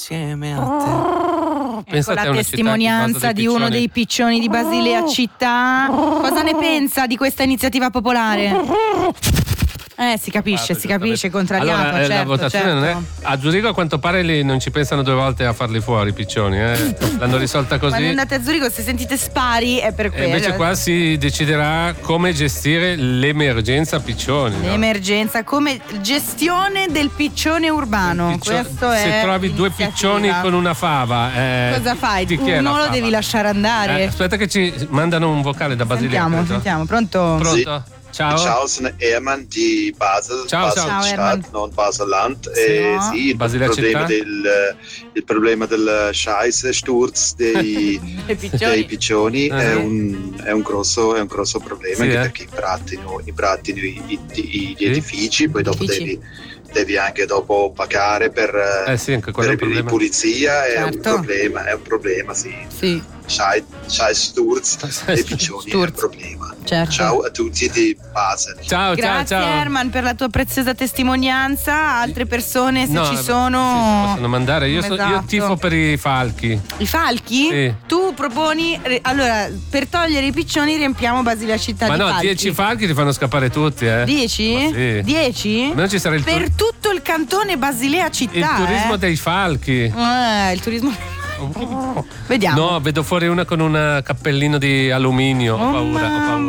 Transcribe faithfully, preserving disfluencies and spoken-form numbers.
insieme a te. Ecco la testimonianza di uno dei piccioni di Basilea città. Cosa ne pensa di questa iniziativa popolare? Eh, si capisce, si capisce, contrariato. Allora, eh, certo, la votazione certo. non è. A Zurigo, a quanto pare, lì non ci pensano due volte a farli fuori i piccioni, eh. L'hanno risolta così. Quando andate a Zurigo, se sentite spari, è per E quello. invece qua si deciderà come gestire l'emergenza piccioni. no? L'emergenza come gestione del piccione urbano. Piccio- Questo è Se trovi due piccioni con una fava, eh, cosa fai? di chi è la Uno lo fava? devi lasciare andare. Eh, aspetta che ci mandano un vocale da Basilea. Sentiamo, credo. sentiamo, pronto? Pronto? Ciao. Ciao, sono Herman di Basel, Ciao, Basel ciao. Stadt, non Basel-Land. Sì. Eh, No. sì, il Basilea problema, città. del, il problema del Scheisse-Sturz dei, Dei piccioni. dei piccioni Ah. è, un, è, un grosso, è un grosso problema, Sì, anche eh. perché imbrattino, imbrattino i, i- i- gli Sì. edifici, poi dopo Edifici. devi, devi anche dopo pagare per, Eh sì, anche quello è un per problema. pulizia, è un Certo. problema, è un problema, sì. Sì, Scheisse-Sturz dei piccioni è un Sturz. problema. certo. Ciao a tutti di Basel. Ciao, Grazie ciao, ciao. Herman per la tua preziosa testimonianza. Altre persone se No, ci sì, sono. possono mandare. Io, so- io Esatto. tifo per i falchi. I falchi? Sì. Tu proponi eh, allora per togliere i piccioni riempiamo Basilea città Ma di no, falchi. dieci falchi ti fanno scappare tutti, eh. Dieci? Ma sì. Dieci? Almeno ci sarà il, tur- Per tutto il cantone Basilea città. il turismo eh? dei falchi. Eh, il turismo. Vediamo. No, vedo fuori una con un cappellino di alluminio. Ho Oh, paura, ho paura.